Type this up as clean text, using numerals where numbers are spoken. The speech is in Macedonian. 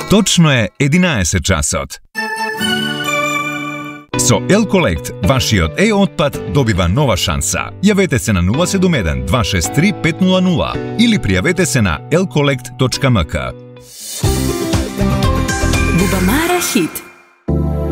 Точно е 11 часот. Со L-Collect, вашиот E-отпад добива нова шанса. Јавете се на 071 263 500 или пријавете се на lcollect.mk. Бубамара хит.